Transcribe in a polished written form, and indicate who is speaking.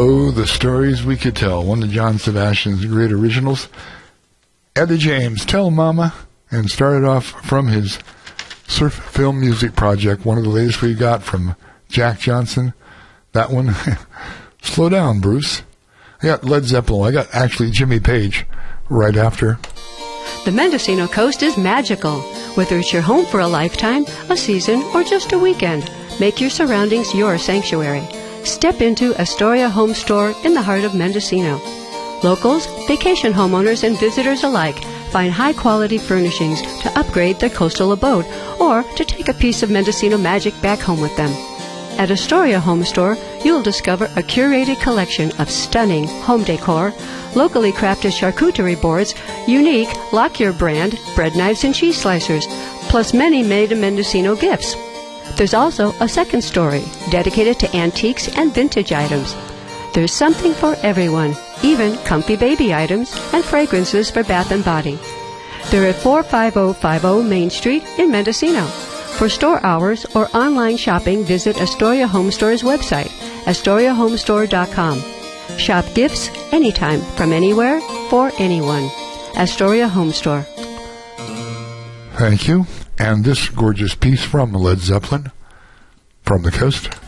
Speaker 1: Oh, the stories we could tell. One of John Sebastian's great originals. Etta James, Tell Mama, and started off from his surf film music project, one of the latest we got from Jack Johnson. That one, Slow Down, Bruce. I got Led Zeppelin. I got actually Jimmy Page right after.
Speaker 2: The Mendocino coast is magical. Whether it's your home for a lifetime, a season, or just a weekend, make your surroundings your sanctuary. Step into Astoria Home Store in the heart of Mendocino. Locals, vacation homeowners, and visitors alike find high-quality furnishings to upgrade their coastal abode or to take a piece of Mendocino magic back home with them. At Astoria Home Store, you'll discover a curated collection of stunning home decor, locally crafted charcuterie boards, unique Lockyer brand bread knives and cheese slicers, plus many made-in-Mendocino gifts. There's also a second story dedicated to antiques and vintage items. There's something for everyone, even comfy baby items and fragrances for bath and body. They're at 45050 Main Street in Mendocino. For store hours or online shopping, visit Astoria Home Store's website, AstoriaHomestore.com. Shop gifts anytime, from anywhere, for anyone. Astoria Home Store.
Speaker 1: Thank you. And this gorgeous piece from Led Zeppelin, From the Coast.